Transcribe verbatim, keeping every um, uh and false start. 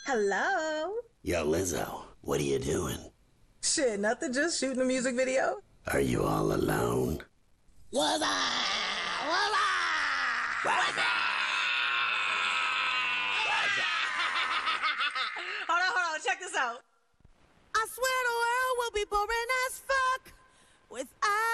Hello. Yo, Lizzo, what are you doing? Shit, nothing, just shooting a music video. Are you all alone? What's up? What's up? What's up? Hold on, hold on, check this out. I swear the world will be boring as fuck without